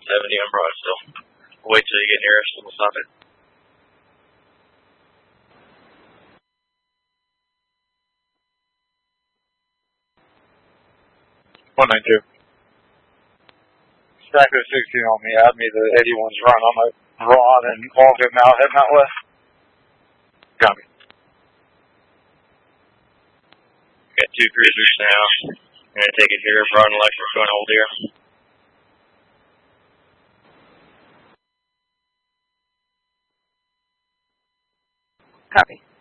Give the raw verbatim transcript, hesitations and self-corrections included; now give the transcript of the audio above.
seventy on Broad still. Wait till you get near us and we'll stop it. one nine two. Stack of sixteen on me. Add me the eighty-one's run on my Rod and walk him out, heading out west. Got me. Got two cruisers now. I'm going to take it here. Broad and Electric going to hold here. Copy.